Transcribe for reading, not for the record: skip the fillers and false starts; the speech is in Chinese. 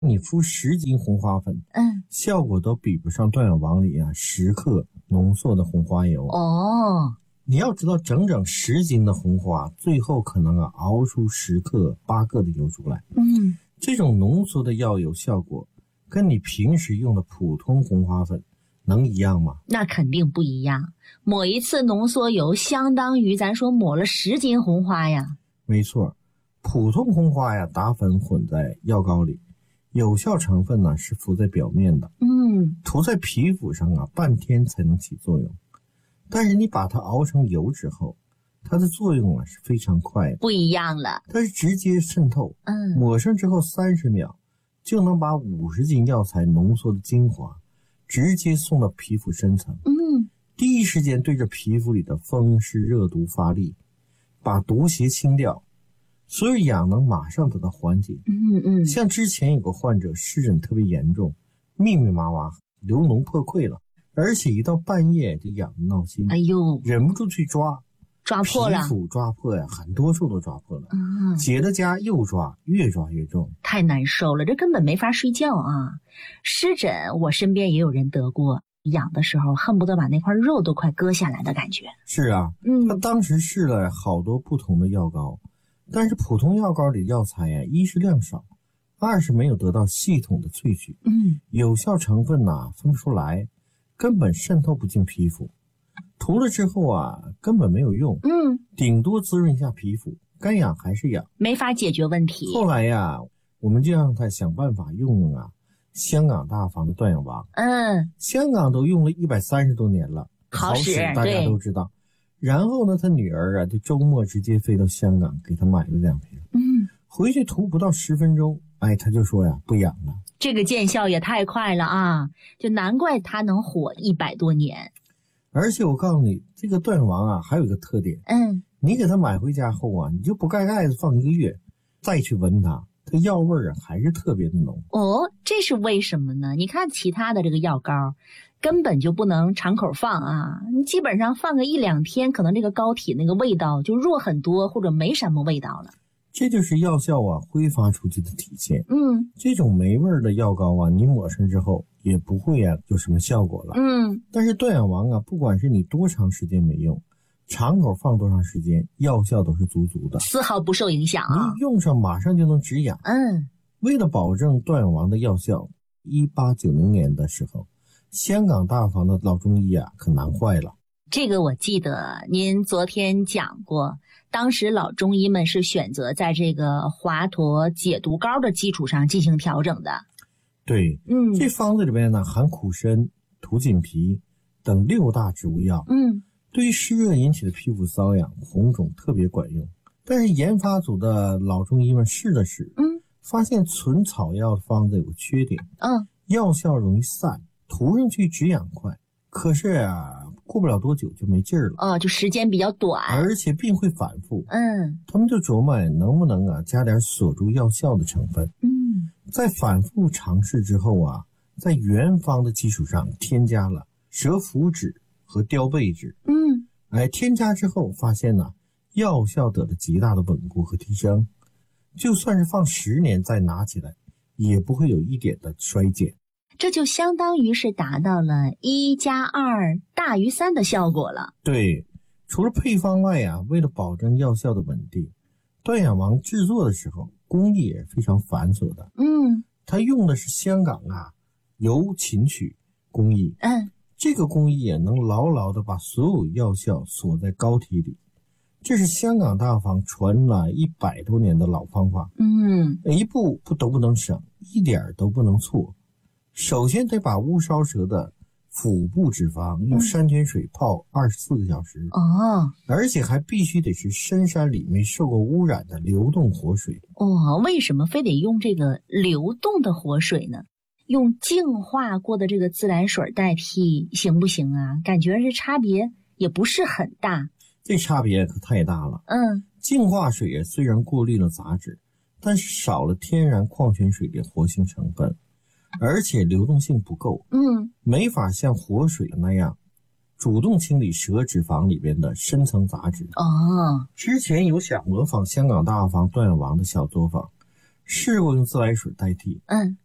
你敷10斤红花粉，效果都比不上断氧王里10克浓缩的红花油。你要知道，整整10斤的红花，最后可能熬出10克、8克的油出来。这种浓缩的药油效果，跟你平时用的普通红花粉能一样吗？ 那肯定不一样。抹一次浓缩油，相当于咱说抹了10斤红花呀。 没错，普通红花打粉混在药膏里，有效成分是浮在表面的。涂在皮肤上半天才能起作用。但是你把它熬成油之后，它的作用是非常快的， 不一样了。 它是直接渗透，抹上之后30秒就能把50斤药材浓缩的精华直接送到皮肤深层。第一时间对着皮肤里的风湿热毒发力，把毒邪清掉，所有痒能马上得到缓解。像之前有个患者湿疹特别严重，密密麻麻流脓破溃了，而且一到半夜就痒得闹心，忍不住去抓破了，皮肤抓破很多处都抓破了。解了痂又抓，越抓越重， 太难受了，这根本没法睡觉啊！湿疹我身边也有人得过，痒的时候恨不得把那块肉都快割下来的感觉。 是啊，他当时试了好多不同的药膏，但是普通药膏里药材一是量少，二是没有得到系统的萃取，有效成分分不出来，根本渗透不进皮肤。涂了之后根本没有用，顶多滋润一下皮肤，该痒还是痒， 没法解决问题。 后来我们就让他想办法用香港大房的断氧王。香港都用了130多年了，好使大家都知道。然后呢，他女儿就周末直接飞到香港给他买了2瓶，回去涂不到10分钟，他就说不痒了。 这个见效也太快了啊！就难怪他能火100多年。 而且我告诉你，这个断氧王还有一个特点，你给它买回家后你就不盖盖子放1个月，再去闻它药味还是特别的浓。 这是为什么呢？你看其他的这个药膏根本就不能常口放你基本上放个1-2天，可能这个膏体那个味道就弱很多，或者没什么味道了。 这就是药效挥发出去的体现。这种没味的药膏你抹上之后也不会有什么效果了。但是断氧王不管是你多长时间没用，常口放多长时间，药效都是足足的， 丝毫不受影响你用上马上就能止痒。为了保证断氧王的药效，1890年的时候，香港大房的老中医可难坏了。 这个我记得您昨天讲过，当时老中医们是选择在这个华佗解毒膏的基础上进行调整的。 对，这方子里边含苦参、土锦皮等6大植物药，对于湿热引起的皮肤瘙痒、红肿特别管用。但是研发组的老中医们试了试，发现纯草药的方子有个缺点，药效容易散，涂上去止痒快，可是过不了多久就没劲儿了。 就时间比较短， 而且病会反复。他们就琢磨能不能加点锁住药效的成分。在反复尝试之后在原方的基础上添加了蛇腹脂和雕贝脂。添加之后发现药效得了极大的稳固和提升，就算是放10年再拿起来也不会有一点的衰减。 这就相当于是达到了1+2大于3的效果了。 对，除了配方外为了保证药效的稳定，断氧王制作的时候工艺也非常繁琐的。它用的是香港由琴曲工艺。这个工艺能牢牢的把所有药效锁在膏体里。这是香港大房传了100多年的老方法。一步都不能省，一点都不能错。首先得把乌梢蛇的腹部脂肪用山泉水泡24个小时。而且还必须得是深山里没受过污染的流动活水。 为什么非得用这个流动的活水呢？用净化过的这个自来水代替行不行啊？感觉这差别也不是很大。 这差别可太大了。净化水虽然过滤了杂质，但是少了天然矿泉水的活性成分，而且流动性不够，没法像活水那样主动清理蛇脂肪里边的深层杂质。之前有想模仿香港大房断氧王的小作坊，试过用自来水代替，